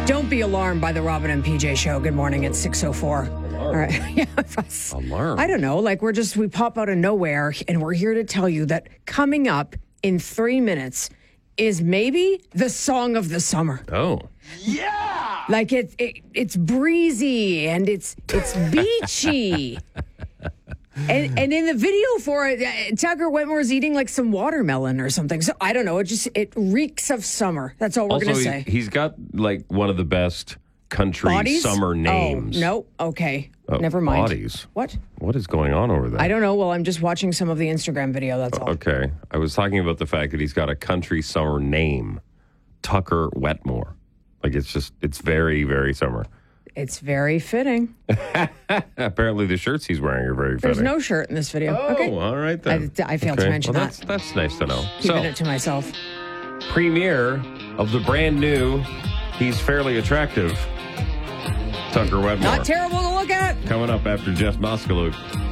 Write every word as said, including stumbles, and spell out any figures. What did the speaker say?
Don't be alarmed by the Robin and P J show. Good morning. It's six oh four. All right. Yeah, Alarm. I don't know. Like, we're just, we pop out of nowhere, and we're here to tell you that coming up in three minutes is maybe the song of the summer. Oh. Yeah! Like, it, it it's breezy, and it's it's beachy. And, and in the video for it, uh, Tucker Wetmore's eating like some watermelon or something. So I don't know. It just, it reeks of summer. That's all we're Also, going to he, say. he's got like one of the best country Bodies? summer names. Oh, no. Okay. Uh, Never mind. Bodies. What? What is going on over there? I don't know. Well, I'm just watching some of the Instagram video. That's all. Okay. I was talking about the fact that he's got a country summer name, Tucker Wetmore. Like, it's just, it's very, very summer. It's very fitting. Apparently the shirts he's wearing are very There's fitting. no shirt in this video. Oh, okay. all right then. I, I failed okay. to mention well, that. That's, that's nice to know. Keeping so, it to myself. premiere of the brand new He's Fairly Attractive, Tucker Wetmore. Not terrible to look at. Coming up after Jeff Moskaluke.